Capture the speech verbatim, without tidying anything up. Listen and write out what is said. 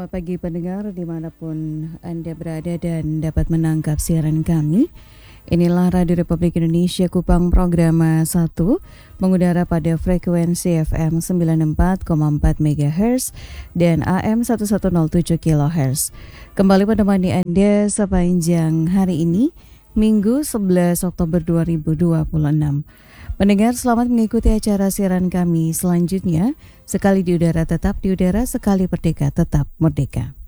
Selamat pagi pendengar dimanapun Anda berada dan dapat menangkap siaran kami. Inilah Radio Republik Indonesia Kupang Programa satu mengudara pada frekuensi F M sembilan puluh empat koma empat megahertz dan A M seribu seratus tujuh kilohertz. Kembali menemani Anda sepanjang hari ini, Minggu sebelas Oktober dua ribu dua puluh enam. Pendengar, selamat mengikuti acara siaran kami selanjutnya. Sekali di udara tetap di udara, sekali merdeka tetap merdeka.